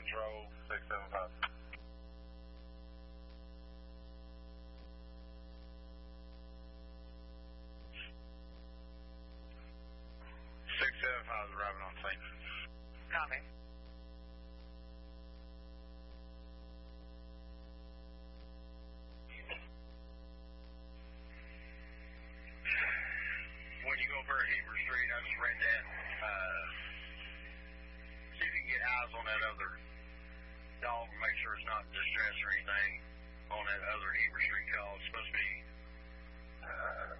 Control 675. 675 is arriving on scene. Copy. When you go over Heber Street, I just ran that. See if you can get eyes on that other dog and make sure it's not distress or anything on that other Heber Street call. It's supposed to be